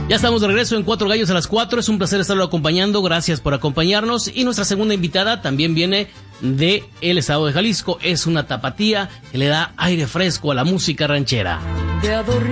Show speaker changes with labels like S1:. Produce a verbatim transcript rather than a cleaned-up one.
S1: Ya estamos de regreso en Cuatro Gallos a las cuatro. Es un placer estarlo acompañando. Gracias por acompañarnos. Y nuestra segunda invitada también viene de el estado de Jalisco. Es una tapatía que le da aire fresco a la música ranchera.
S2: De adormir